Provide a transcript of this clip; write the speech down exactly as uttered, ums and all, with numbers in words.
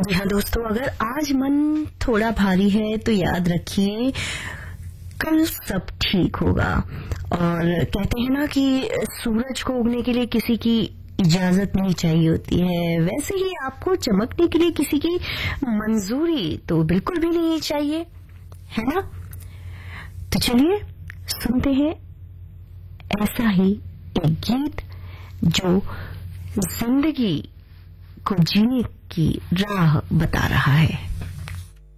जी हाँ दोस्तों, अगर आज मन थोड़ा भारी है तो याद रखिए कल सब ठीक होगा। और कहते हैं ना कि सूरज को उगने के लिए किसी की इजाजत नहीं चाहिए होती है, वैसे ही आपको चमकने के लिए किसी की मंजूरी तो बिल्कुल भी नहीं चाहिए, है ना। तो चलिए सुनते हैं ऐसा ही एक गीत जो जिंदगी को जीने की राह बता रहा है।